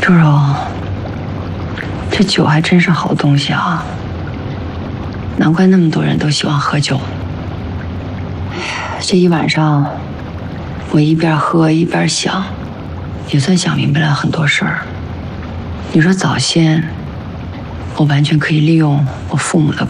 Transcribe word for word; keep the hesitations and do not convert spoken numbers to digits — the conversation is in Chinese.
周柔，这酒还真是好东西啊，难怪那么多人都喜欢喝酒。这一晚上，我一边喝一边想，也算想明白了很多事儿。你说早先，我完全可以利用我父母的